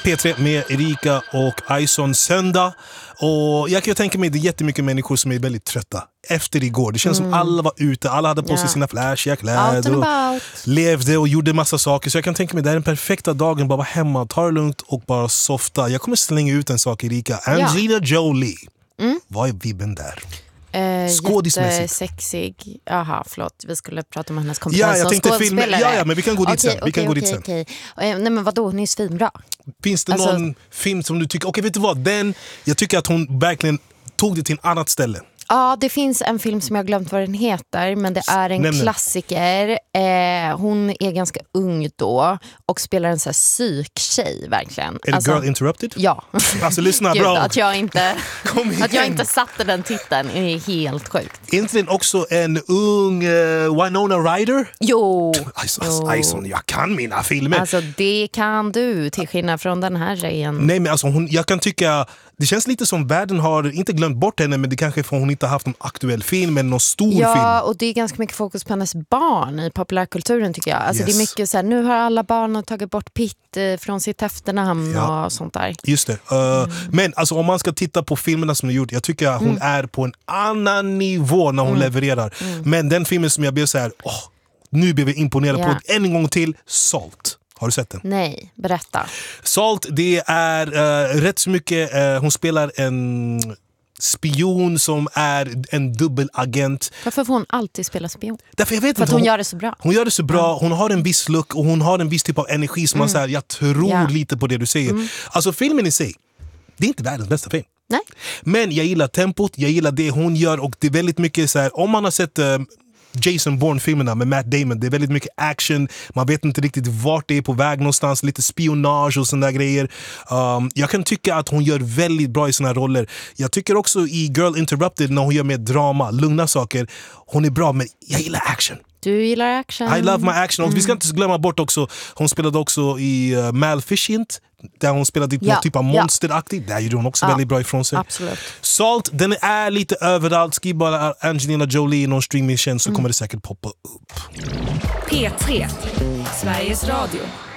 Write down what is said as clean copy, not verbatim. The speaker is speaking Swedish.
P3 med Erika och Ison söndag. Och jag kan tänka mig det är jättemycket människor som är väldigt trötta efter igår. Det känns som alla var ute, alla hade på sig sina flashiga kläder och levde och gjorde massa saker. Så jag kan tänka mig det är den perfekta dagen, bara vara hemma, ta det lugnt och bara softa. Jag kommer slänga ut en sak, Erika. Angelina Jolie. Vad är vibben där? Skådismässigt. Sexig. Jaha, förlåt. Vi skulle prata om hennes kompetens som skådespelare. Ja, men vi kan gå dit sen. Okej. Nej, men vadå? Hon är svinbra. Finns det någon film som du tycker, okej, vet du vad? Jag tycker att hon verkligen tog det till en annat ställe. Ja, det finns en film som jag har glömt vad den heter, men det är en klassiker. Hon är ganska ung då och spelar en så här psyktjej verkligen. Är det Girl Interrupted? Ja. Alltså lyssna Gud, bra. att jag inte satte den titeln är helt sjukt. Är inte den också en ung Winona Ryder? Jo. Ison, jag kan mina filmer. Alltså det kan du, till skillnad från den här tjejen. Nej, men alltså jag kan tycka det känns lite som världen har inte glömt bort henne, men det kanske är för hon inte haft någon aktuell film eller någon stor film. Ja, och det är ganska mycket fokus på hennes barn i populärkulturen tycker jag. Alltså det är mycket så här, nu har alla barn tagit bort Pitt från sitt efternamn och sånt där. Just det. Men alltså, om man ska titta på filmerna som hon gjort, jag tycker att hon är på en annan nivå när hon levererar. Men den filmen som jag blev så här, nu blev jag imponerad på en gång till, Salt. Har du sett den? Nej, berätta. Salt, det är rätt så mycket, hon spelar en spion som är en dubbelagent. Varför får hon alltid spela spion? Därför jag vet för inte, att hon gör det så bra. Hon gör det så bra, hon har en viss look och hon har en viss typ av energi som man säger, jag tror lite på det du säger. Alltså filmen i sig, det är inte världens bästa film. Nej. Men jag gillar tempot, jag gillar det hon gör och det är väldigt mycket så här, om man har sett Jason Bourne-filmerna med Matt Damon, det är väldigt mycket action, man vet inte riktigt vart det är på väg någonstans, lite spionage och såna där grejer. Jag kan tycka att hon gör väldigt bra i såna här roller. Jag tycker också i Girl Interrupted när hon gör mer drama, lugna saker, hon är bra, men jag gillar action. Du gillar action. I love my action. Och vi ska inte glömma bort också, hon spelade också i Maleficent, där hon spelade någon typ av monsteraktig. Där gjorde hon också väldigt bra ifrån sig. Absolut. Salt, den är lite överallt. Skriv bara Angelina Jolie i någon streamingtjänst så kommer det säkert poppa upp. P3, Sveriges Radio.